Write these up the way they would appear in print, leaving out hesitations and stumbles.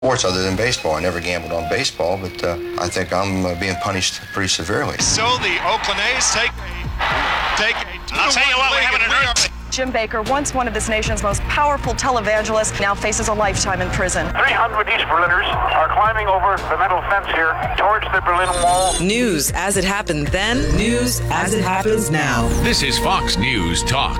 sports other than baseball. I never gambled on baseball, but I think I'm being punished pretty severely. So the Oakland A's take a I'll tell you what, we're having an earth. Jim Baker, once one of this nation's most powerful televangelists, now faces a lifetime in prison. 300 East Berliners are climbing over the metal fence here towards the Berlin Wall. News as it happened then, news as it happens now. This is Fox News Talk.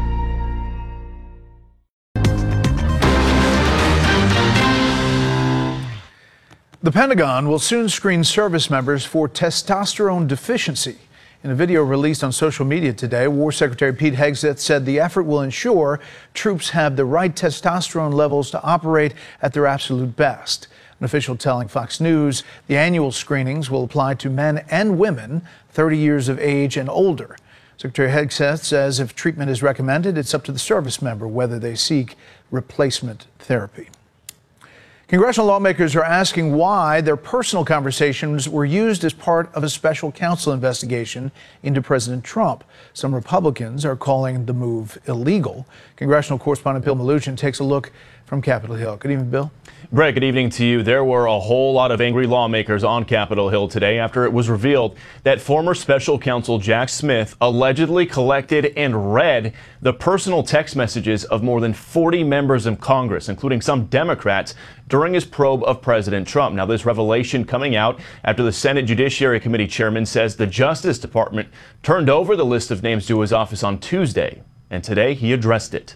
The Pentagon will soon screen service members for testosterone deficiency. In a video released on social media today, War Secretary Pete Hegseth said the effort will ensure troops have the right testosterone levels to operate at their absolute best. An official telling Fox News the annual screenings will apply to men and women 30 years of age and older. Secretary Hegseth says if treatment is recommended, it's up to the service member whether they seek replacement therapy. Congressional lawmakers are asking why their personal conversations were used as part of a special counsel investigation into President Trump. Some Republicans are calling the move illegal. Congressional correspondent Bill Malugin takes a look from Capitol Hill. Good evening, Bill. Brett, good evening to you. There were a whole lot of angry lawmakers on Capitol Hill today after it was revealed that former special counsel Jack Smith allegedly collected and read the personal text messages of more than 40 members of Congress, including some Democrats, during his probe of President Trump. Now, this revelation coming out after the Senate Judiciary Committee chairman says the Justice Department turned over the list of names to his office on Tuesday, and today he addressed it.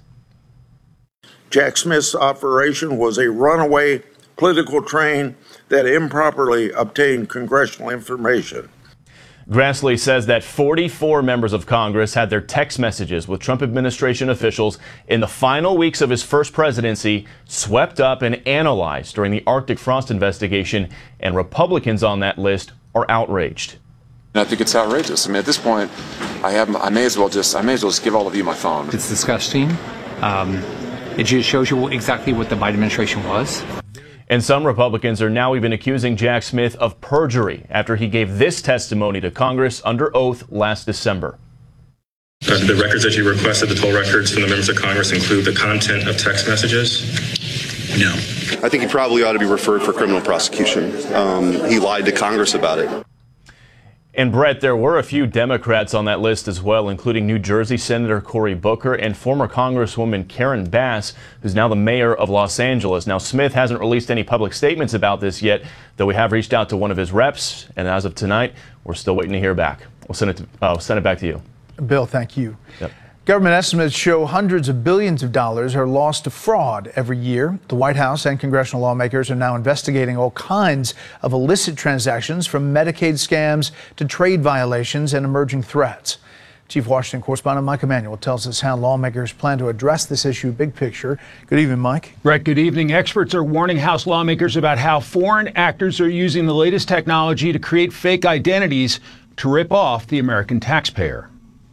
Jack Smith's operation was a runaway political train that improperly obtained congressional information. Grassley says that 44 members of Congress had their text messages with Trump administration officials in the final weeks of his first presidency swept up and analyzed during the Arctic frost investigation, and Republicans on that list are outraged. I think it's outrageous. I mean, at this point, I may as well just give all of you my phone. It's disgusting. It just shows you exactly what the Biden administration was. And some Republicans are now even accusing Jack Smith of perjury after he gave this testimony to Congress under oath last December. The records that you requested, the toll records from the members of Congress, include the content of text messages? No. I think he probably ought to be referred for criminal prosecution. He lied to Congress about it. And Brett, there were a few Democrats on that list as well, including New Jersey Senator Cory Booker and former Congresswoman Karen Bass, who's now the mayor of Los Angeles. Now, Smith hasn't released any public statements about this yet, though we have reached out to one of his reps, and as of tonight, we're still waiting to hear back. We'll send it back to you. Bill, thank you. Yep. Government estimates show hundreds of billions of dollars are lost to fraud every year. The White House and congressional lawmakers are now investigating all kinds of illicit transactions, from Medicaid scams to trade violations and emerging threats. Chief Washington correspondent Mike Emanuel tells us how lawmakers plan to address this issue big picture. Good evening, Mike. Brett, good evening. Experts are warning House lawmakers about how foreign actors are using the latest technology to create fake identities to rip off the American taxpayer.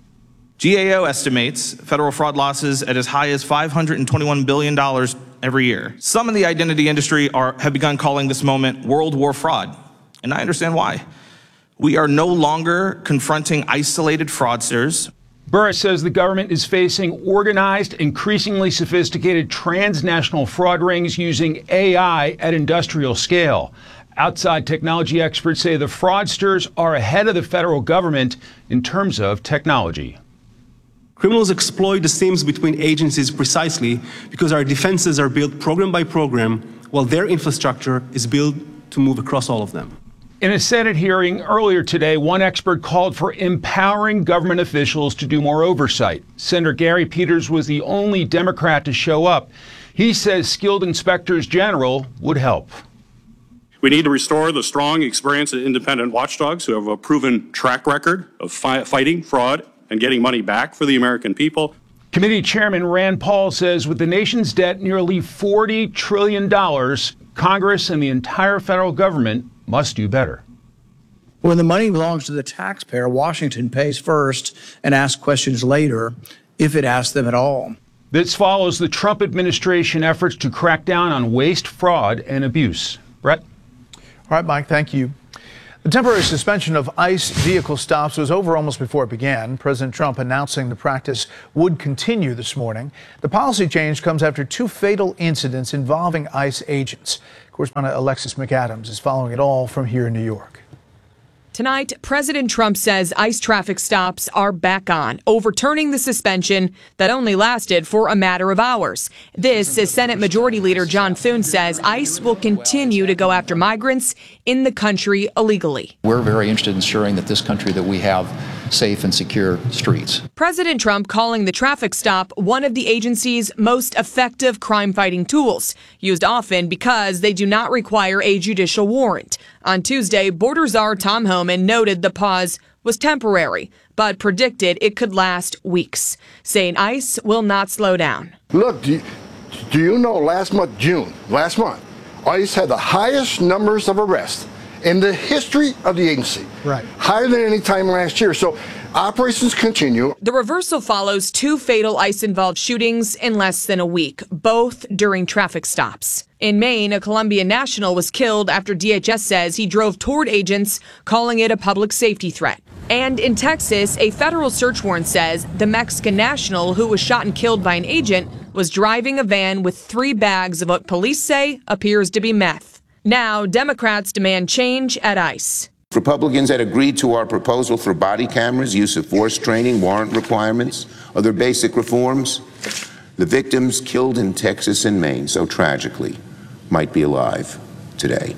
GAO estimates federal fraud losses at as high as $521 billion every year. Some in the identity industry have begun calling this moment World War fraud, and I understand why. We are no longer confronting isolated fraudsters. Burris says the government is facing organized, increasingly sophisticated transnational fraud rings using AI at industrial scale. Outside technology experts say the fraudsters are ahead of the federal government in terms of technology. Criminals exploit the seams between agencies precisely because our defenses are built program by program, while their infrastructure is built to move across all of them. In a Senate hearing earlier today, one expert called for empowering government officials to do more oversight. Senator Gary Peters was the only Democrat to show up. He says skilled inspectors general would help. We need to restore the strong, experienced, and independent watchdogs who have a proven track record of fighting fraud and getting money back for the American people. Committee Chairman Rand Paul says with the nation's debt nearly $40 trillion, Congress and the entire federal government must do better. When the money belongs to the taxpayer, Washington pays first and asks questions later, if it asks them at all. This follows the Trump administration efforts to crack down on waste, fraud, and abuse. Brett? All right, Mike, thank you. The temporary suspension of ICE vehicle stops was over almost before it began. President Trump announcing the practice would continue this morning. The policy change comes after 2 fatal incidents involving ICE agents. Correspondent Alexis McAdams is following it all from here in New York. Tonight, President Trump says ICE traffic stops are back on, overturning the suspension that only lasted for a matter of hours. This, as Senate Majority Leader John Thune says, ICE will continue to go after migrants in the country illegally. We're very interested in ensuring that this country, that we have safe and secure streets. President Trump calling the traffic stop one of the agency's most effective crime-fighting tools, used often because they do not require a judicial warrant. On Tuesday, Border Czar Tom Homan noted the pause was temporary, but predicted it could last weeks, saying ICE will not slow down. Look, do you know last month, ICE had the highest numbers of arrests in the history of the agency. Right. Higher than any time last year. So operations continue. The reversal follows 2 fatal ICE-involved shootings in less than a week, both during traffic stops. In Maine, a Columbia national was killed after DHS says he drove toward agents, calling it a public safety threat. And in Texas, a federal search warrant says the Mexican national who was shot and killed by an agent was driving a van with 3 bags of what police say appears to be meth. Now, Democrats demand change at ICE. Republicans had agreed to our proposal for body cameras, use of force training, warrant requirements, other basic reforms. The victims killed in Texas and Maine so tragically might be alive today.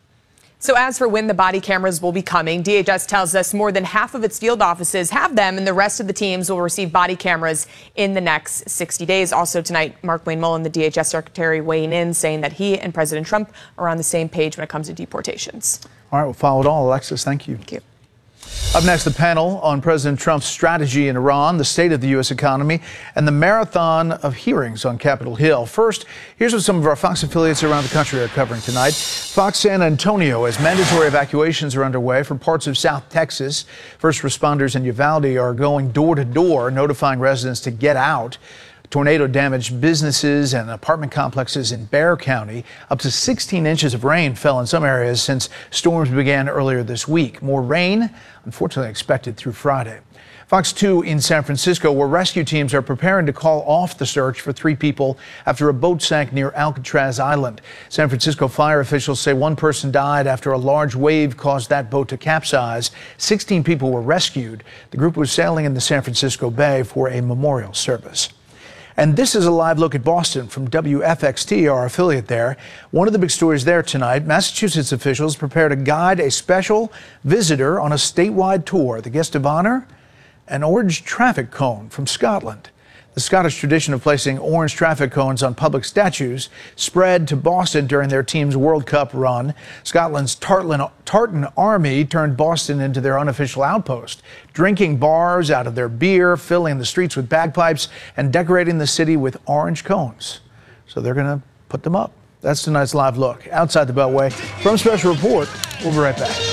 So as for when the body cameras will be coming, DHS tells us more than half of its field offices have them, and the rest of the teams will receive body cameras in the next 60 days. Also tonight, Mark Wayne Mullen, the DHS secretary, weighing in, saying that he and President Trump are on the same page when it comes to deportations. All right, we'll follow it all. Alexis, thank you. Thank you. Up next, the panel on President Trump's strategy in Iran, the state of the U.S. economy, and the marathon of hearings on Capitol Hill. First, here's what some of our Fox affiliates around the country are covering tonight. Fox San Antonio, as mandatory evacuations are underway for parts of South Texas. First responders in Uvalde are going door to door, notifying residents to get out. Tornado damaged businesses and apartment complexes in Bexar County. Up to 16 inches of rain fell in some areas since storms began earlier this week. More rain, unfortunately, expected through Friday. Fox 2 in San Francisco, where rescue teams are preparing to call off the search for 3 people after a boat sank near Alcatraz Island. San Francisco fire officials say 1 person died after a large wave caused that boat to capsize. 16 people were rescued. The group was sailing in the San Francisco Bay for a memorial service. And this is a live look at Boston from WFXT, our affiliate there. One of the big stories there tonight, Massachusetts officials prepare to guide a special visitor on a statewide tour. The guest of honor, an orange traffic cone from Scotland. The Scottish tradition of placing orange traffic cones on public statues spread to Boston during their team's World Cup run. Scotland's Tartan Army turned Boston into their unofficial outpost, drinking bars out of their beer, filling the streets with bagpipes, and decorating the city with orange cones. So they're going to put them up. That's tonight's live look. Outside the Beltway, from Special Report, we'll be right back.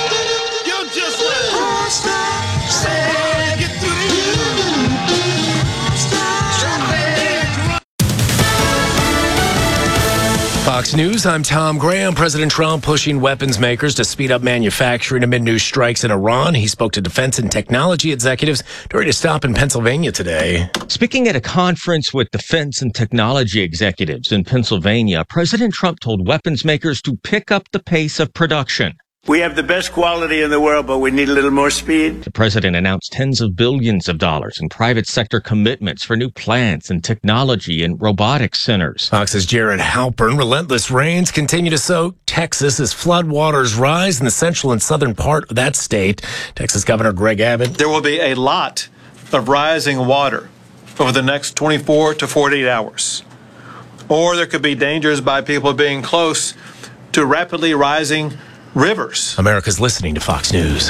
Fox News, I'm Tom Graham. President Trump pushing weapons makers to speed up manufacturing amid new strikes in Iran. He spoke to defense and technology executives during a stop in Pennsylvania today. Speaking at a conference with defense and technology executives in Pennsylvania, President Trump told weapons makers to pick up the pace of production. We have the best quality in the world, but we need a little more speed. The president announced tens of billions of dollars in private sector commitments for new plants and technology and robotics centers. Fox's Jared Halpern. Relentless rains continue to soak Texas as floodwaters rise in the central and southern part of that state. Texas Governor Greg Abbott. There will be a lot of rising water over the next 24 to 48 hours. Or there could be dangers by people being close to rapidly rising rivers. America's listening to Fox News.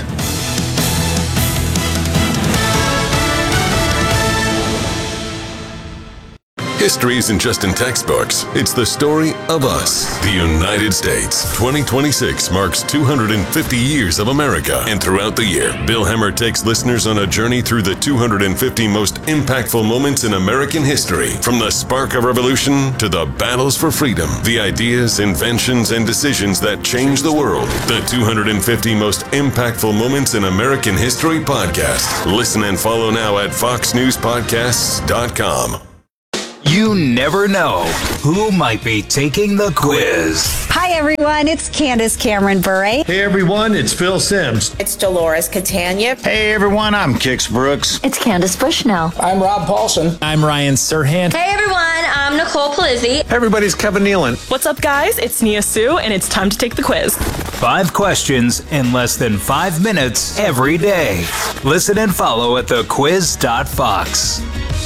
History isn't just in textbooks. It's the story of us, the United States. 2026 marks 250 years of America. And throughout the year, Bill Hemmer takes listeners on a journey through the 250 most impactful moments in American history. From the spark of revolution to the battles for freedom, the ideas, inventions, and decisions that changed the world. The 250 most impactful moments in American history podcast. Listen and follow now at foxnewspodcasts.com. You never know who might be taking the quiz. Hi, everyone. It's Candace Cameron Bure. Hey, everyone. It's Phil Sims. It's Dolores Catania. Hey, everyone. I'm Kix Brooks. It's Candace Bushnell. I'm Rob Paulson. I'm Ryan Serhant. Hey, everyone. I'm Nicole Palizzi. Hey, everybody's Kevin Nealon. What's up, guys? It's Nia Sue, and it's time to take the quiz. 5 questions in less than 5 minutes every day. Listen and follow at thequiz.fox.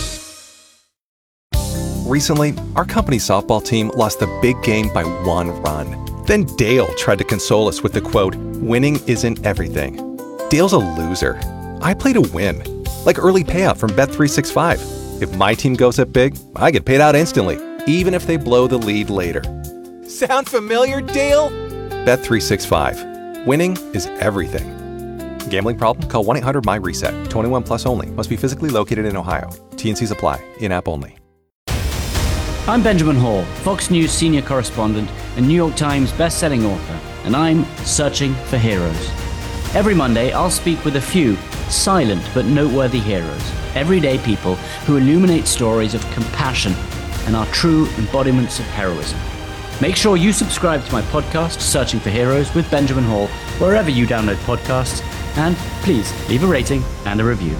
Recently, our company's softball team lost the big game by 1 run. Then Dale tried to console us with the quote, "Winning isn't everything." Dale's a loser. I play to win, like early payout from Bet365. If my team goes up big, I get paid out instantly, even if they blow the lead later. Sound familiar, Dale? Bet365. Winning is everything. Gambling problem? Call 1-800-MY-RESET. 21 plus only. Must be physically located in Ohio. T&Cs apply. In-app only. I'm Benjamin Hall, Fox News senior correspondent and New York Times best-selling author, and I'm searching for heroes. Every Monday, I'll speak with a few silent but noteworthy heroes, everyday people who illuminate stories of compassion and are true embodiments of heroism. Make sure you subscribe to my podcast, Searching for Heroes with Benjamin Hall, wherever you download podcasts, and please leave a rating and a review.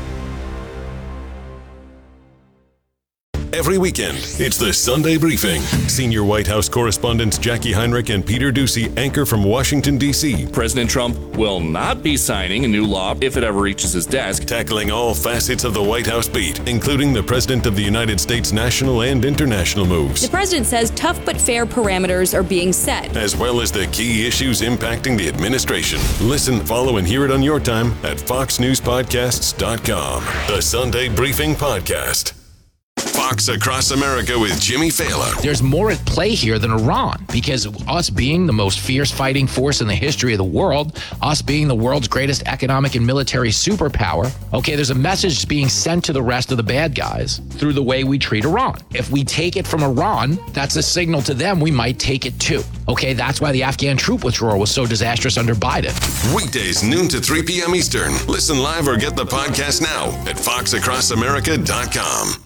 Every weekend, it's the Sunday Briefing. Senior White House correspondents Jackie Heinrich and Peter Doocy anchor from Washington, D.C. President Trump will not be signing a new law if it ever reaches his desk. Tackling all facets of the White House beat, including the President of the United States' national and international moves. The president says tough but fair parameters are being set, as well as the key issues impacting the administration. Listen, follow, and hear it on your time at foxnewspodcasts.com. The Sunday Briefing Podcast. Fox Across America with Jimmy Fallon. There's more at play here than Iran, because us being the most fierce fighting force in the history of the world, us being the world's greatest economic and military superpower, okay, there's a message being sent to the rest of the bad guys through the way we treat Iran. If we take it from Iran, that's a signal to them we might take it too. Okay, that's why the Afghan troop withdrawal was so disastrous under Biden. Weekdays, noon to 3 p.m. Eastern. Listen live or get the podcast now at foxacrossamerica.com.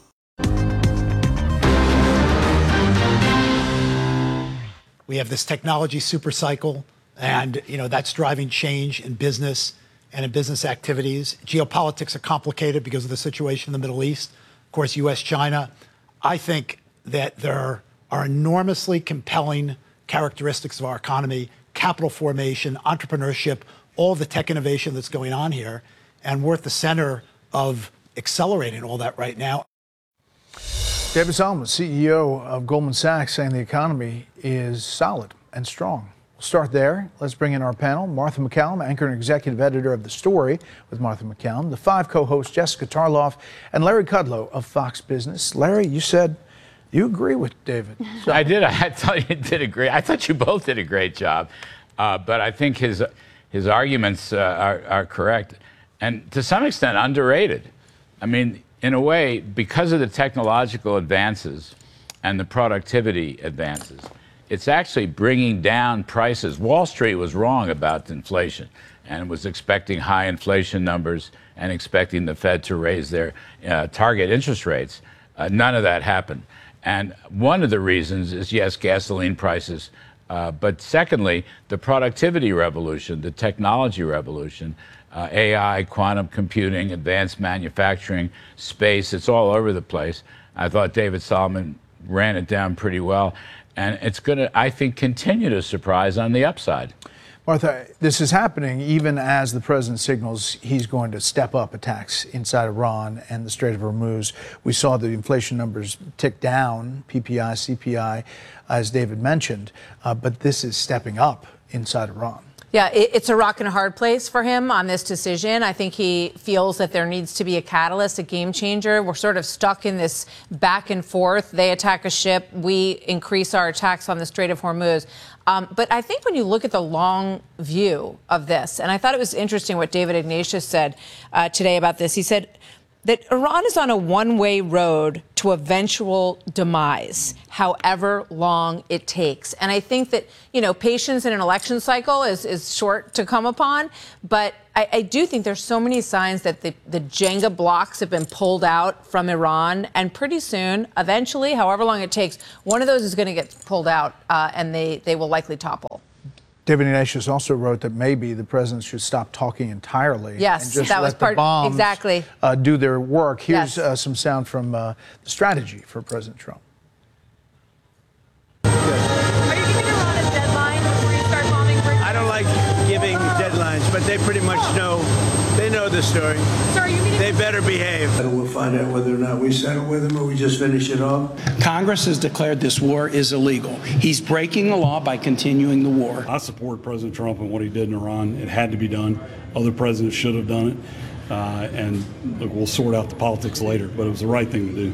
We have this technology super cycle, and that's driving change in business and in business activities. Geopolitics are complicated because of the situation in the Middle East. Of course, U.S., China. I think that there are enormously compelling characteristics of our economy: capital formation, entrepreneurship, all the tech innovation that's going on here, and we're at the center of accelerating all that right now. David Solomon, CEO of Goldman Sachs, saying the economy is solid and strong. We'll start there. Let's bring in our panel. Martha MacCallum, anchor and executive editor of The Story with Martha MacCallum, the 5 co-hosts Jessica Tarloff and Larry Kudlow of Fox Business. Larry, you said you agree with David. So. I did. I thought you did agree. I thought you both did a great job. But I think his arguments are correct and to some extent underrated. I mean, in a way, because of the technological advances and the productivity advances, it's actually bringing down prices. Wall Street was wrong about inflation and was expecting high inflation numbers and expecting the Fed to raise their target interest rates. None of that happened. And one of the reasons is, yes, gasoline prices, but secondly, the productivity revolution, the technology revolution, AI, quantum computing, advanced manufacturing, space, it's all over the place. I thought David Solomon ran it down pretty well. And it's going to, I think, continue to surprise on the upside. Martha, this is happening even as the president signals he's going to step up attacks inside Iran and the Strait of Hormuz. We saw the inflation numbers tick down, PPI, CPI, as David mentioned, but this is stepping up inside Iran. Yeah, it's a rock and a hard place for him on this decision. I think he feels that there needs to be a catalyst, a game changer. We're sort of stuck in this back and forth. They attack a ship. We increase our attacks on the Strait of Hormuz. But I think when you look at the long view of this, and I thought it was interesting what David Ignatius said today about this. He said that Iran is on a one-way road to eventual demise, however long it takes. And I think that, patience in an election cycle is short to come upon. But I do think there's so many signs that the Jenga blocks have been pulled out from Iran. And pretty soon, eventually, however long it takes, one of those is going to get pulled out and they will likely topple. David Ignatius also wrote that maybe the president should stop talking entirely. Yes, and just that was let the bombs exactly. Do their work. Here's Yes. some sound from the strategy for President Trump. Are you giving Iran a deadline before you start bombing? I don't like giving deadlines, but they pretty much know. They know the story. So are you meeting? They better behave. We'll find out whether or not we settle with him or we just finish it off. Congress has declared this war is illegal. He's breaking the law by continuing the war. I support President Trump and what he did in Iran. It had to be done. Other presidents should have done it. And look, we'll sort out the politics later, but it was the right thing to do.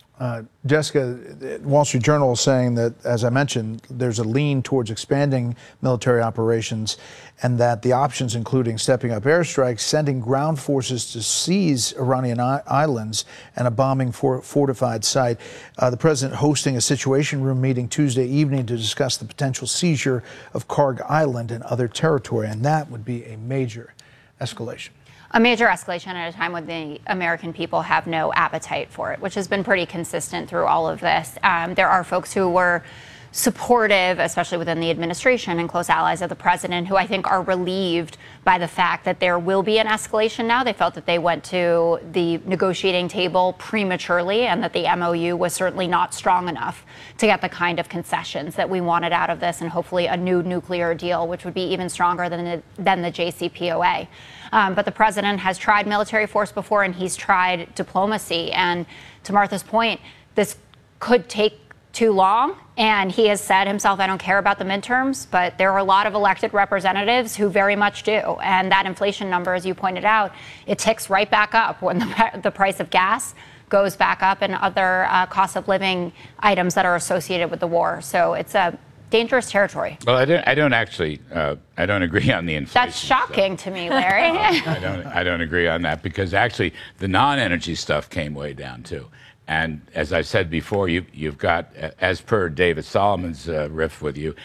Jessica, Wall Street Journal is saying that, as I mentioned, there's a lean towards expanding military operations and that the options including stepping up airstrikes, sending ground forces to seize Iranian islands, and a bombing fortified site. The president hosting a Situation Room meeting Tuesday evening to discuss the potential seizure of Karg Island and other territory, and that would be a major escalation. A major escalation at a time when the American people have no appetite for it, which has been pretty consistent through all of this. There are folks who were supportive, especially within the administration and close allies of the president, who I think are relieved by the fact that there will be an escalation now. They felt that they went to the negotiating table prematurely and that the MOU was certainly not strong enough to get the kind of concessions that we wanted out of this, and hopefully a new nuclear deal, which would be even stronger than the JCPOA. But the president has tried military force before, and he's tried diplomacy. And to Martha's point, this could take too long. And he has said himself, I don't care about the midterms, but there are a lot of elected representatives who very much do. And that inflation number, as you pointed out, it ticks right back up when the price of gas goes back up and other cost of living items that are associated with the war. So it's a dangerous territory. Well, I don't actually agree on the inflation. That's shocking to me, Larry. I don't agree on that, because actually the non-energy stuff came way down too. And as I said before, you've got, as per David Solomon's riff with you,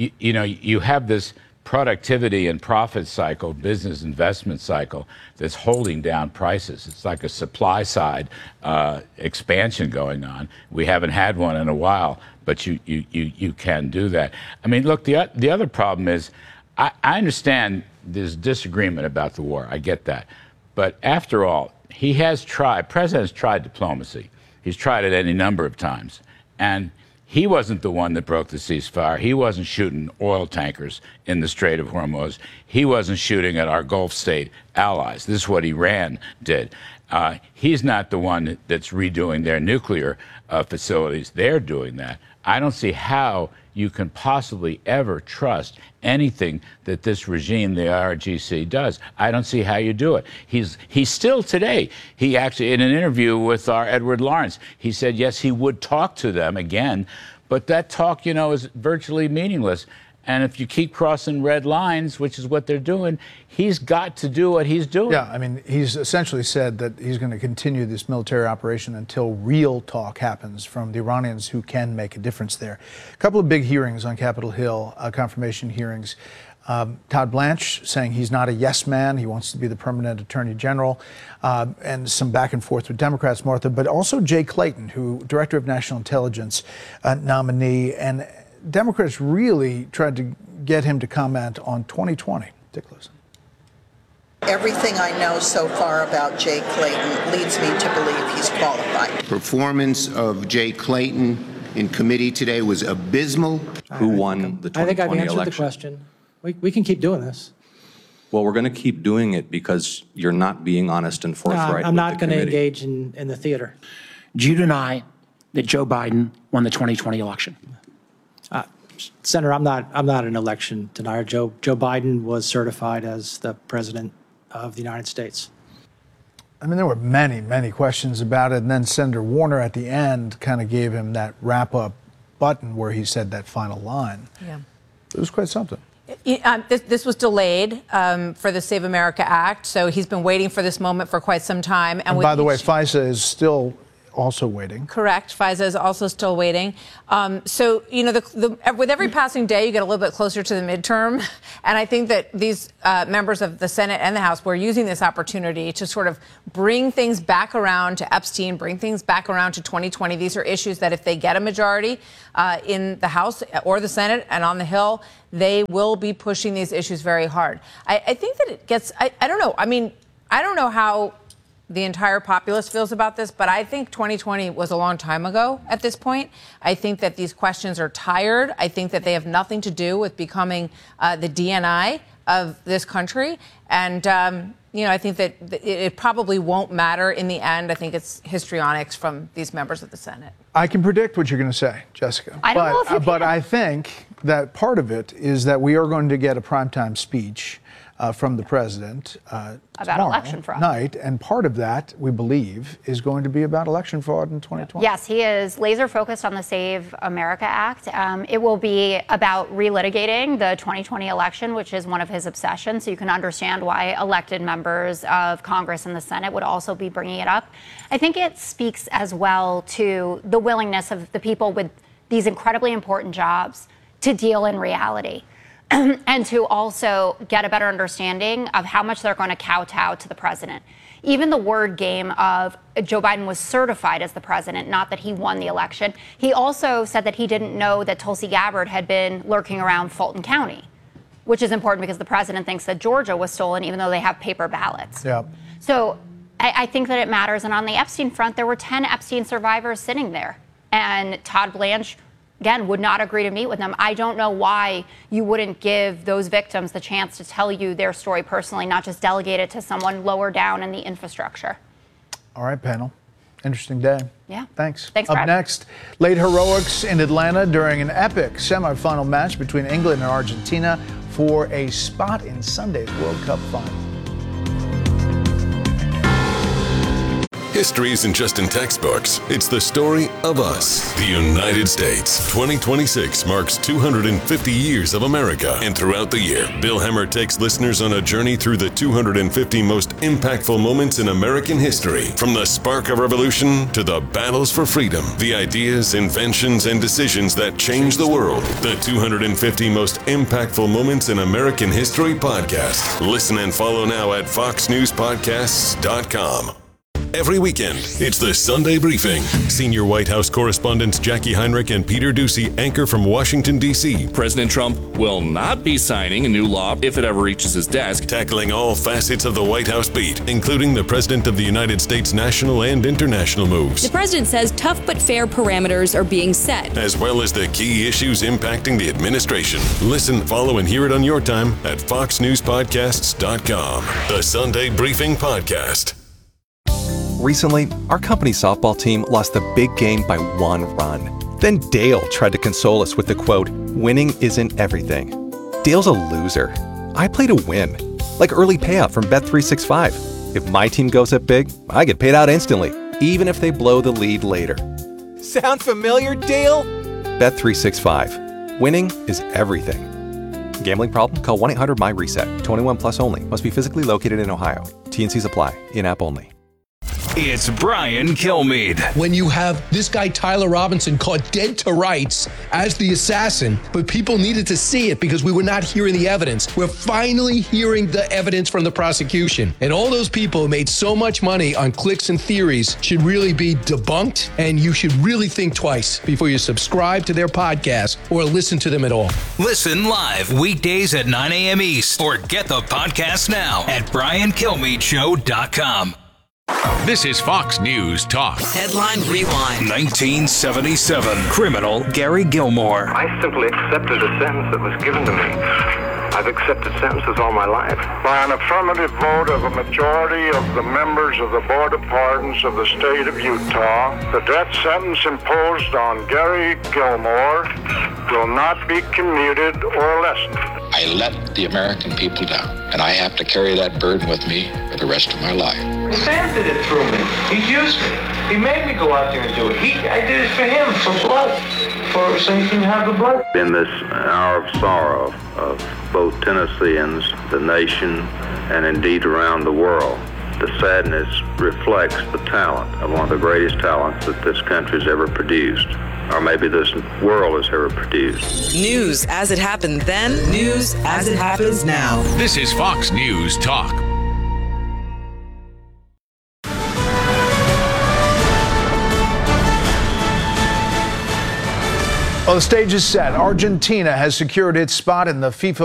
you have this productivity and profit cycle, business investment cycle that's holding down prices. It's like a supply side expansion going on. We haven't had one in a while, but you can do that. I mean, look, the other problem is, I understand there's disagreement about the war. I get that. But after all, President's tried diplomacy. He's tried it any number of times. And he wasn't the one that broke the ceasefire. He wasn't shooting oil tankers in the Strait of Hormuz. He wasn't shooting at our Gulf state allies. This is what Iran did. He's not the one that's redoing their nuclear facilities. They're doing that. I don't see how you can possibly ever trust anything that this regime, the IRGC, does. I don't see how you do it. He's still today, he actually, in an interview with our Edward Lawrence, he said, yes, he would talk to them again, but that talk, is virtually meaningless. And if you keep crossing red lines, which is what they're doing, he's got to do what he's doing. Yeah, I mean, he's essentially said that he's going to continue this military operation until real talk happens from the Iranians who can make a difference there. A couple of big hearings on Capitol Hill, confirmation hearings. Todd Blanche saying he's not a yes man. He wants to be the permanent attorney general, and some back and forth with Democrats, Martha, but also Jay Clayton, who director of national intelligence nominee, and Democrats really tried to get him to comment on 2020. Take a listen. Everything I know so far about Jay Clayton leads me to believe he's qualified. Performance of Jay Clayton in committee today was abysmal. Who won the 2020 election? I think I've answered the question. We can keep doing this. Well, we're going to keep doing it because you're not being honest and forthright. I'm not going to engage in the theater. Do you deny that Joe Biden won the 2020 election? Senator, I'm not an election denier. Joe Biden was certified as the president of the United States. I mean, there were many, many questions about it. And then Senator Warner at the end kind of gave him that wrap-up button where he said that final line. Yeah. It was quite something. This was delayed for the Save America Act. So he's been waiting for this moment for quite some time. And by the way, FISA is still also waiting. Correct. FISA is also still waiting. So, with every passing day, you get a little bit closer to the midterm. And I think that these members of the Senate and the House were using this opportunity to sort of bring things back around to Epstein, bring things back around to 2020. These are issues that if they get a majority in the House or the Senate and on the Hill, they will be pushing these issues very hard. I think that it gets, I don't know. I mean, I don't know how the entire populace feels about this, but I think 2020 was a long time ago at this point. I think that these questions are tired. I think that they have nothing to do with becoming the DNI of this country. And, I think that it probably won't matter in the end. I think it's histrionics from these members of the Senate. I can predict what you're going to say, Jessica. I don't know if you but can. I think that part of it is that we are going to get a primetime speech from the president about election fraud night, and part of that, we believe, is going to be about election fraud in 2020. Yes, he is laser focused on the Save America Act. It will be about relitigating the 2020 election, which is one of his obsessions. So you can understand why elected members of Congress and the Senate would also be bringing it up. I think it speaks as well to the willingness of the people with these incredibly important jobs to deal in reality. And to also get a better understanding of how much they're going to kowtow to the president. Even the word game of Joe Biden was certified as the president, not that he won the election. He also said that he didn't know that Tulsi Gabbard had been lurking around Fulton County, which is important because the president thinks that Georgia was stolen, even though they have paper ballots. Yeah. So I think that it matters. And on the Epstein front, there were 10 Epstein survivors sitting there. And Todd Blanche, again, would not agree to meet with them. I don't know why you wouldn't give those victims the chance to tell you their story personally, not just delegate it to someone lower down in the infrastructure. All right, panel. Interesting day. Yeah. Thanks. Thanks, Up Brad. next, late heroics in Atlanta during an epic semifinal match between England and Argentina for a spot in Sunday's World Cup final. History isn't just in textbooks, it's the story of us. The United States. 2026 marks 250 years of America. And throughout the year, Bill Hemmer takes listeners on a journey through the 250 most impactful moments in American history. From the spark of revolution to the battles for freedom, the ideas, inventions, and decisions that changed the world. The 250 most impactful moments in American history podcast. Listen and follow now at foxnewspodcasts.com. Every weekend, it's the Sunday Briefing. Senior White House correspondents Jackie Heinrich and Peter Doocy anchor from Washington, D.C. President Trump will not be signing a new law if it ever reaches his desk. Tackling all facets of the White House beat, including the President of the United States national and international moves. The president says tough but fair parameters are being set, as well as the key issues impacting the administration. Listen, follow, and hear it on your time at foxnewspodcasts.com. The Sunday Briefing Podcast. Recently, our company softball team lost the big game by 1 run. Then Dale tried to console us with the quote, "Winning isn't everything." Dale's a loser. I play to win, like early payout from Bet365. If my team goes up big, I get paid out instantly, even if they blow the lead later. Sound familiar, Dale? Bet365. Winning is everything. Gambling problem? Call 1-800-MY-RESET. 21 plus only. Must be physically located in Ohio. T&Cs apply. In-app only. It's Brian Kilmeade. When you have this guy, Tyler Robinson, caught dead to rights as the assassin, but people needed to see it because we were not hearing the evidence. We're finally hearing the evidence from the prosecution. And all those people who made so much money on clicks and theories should really be debunked, and you should really think twice before you subscribe to their podcast or listen to them at all. Listen live weekdays at 9 a.m. East or get the podcast now at BrianKilmeadeShow.com. This is Fox News Talk. Headline Rewind. 1977. Criminal Gary Gilmore. I simply accepted a sentence that was given to me. I've accepted sentences all my life. By an affirmative vote of a majority of the members of the Board of Pardons of the state of Utah, the death sentence imposed on Gary Gilmore will not be commuted or lessened. I let the American people down, and I have to carry that burden with me for the rest of my life. Sam did it through me. He used me. He made me go out there and do it. I did it for him, for blood, so he can have the blood. In this hour of sorrow of both Tennesseans, the nation, and indeed around the world, the sadness reflects the talent of one of the greatest talents that this country's ever produced, or maybe this world has ever produced. News as it happened then, news as it happens now. This is Fox News Talk. Well, the stage is set. Argentina has secured its spot in the FIFA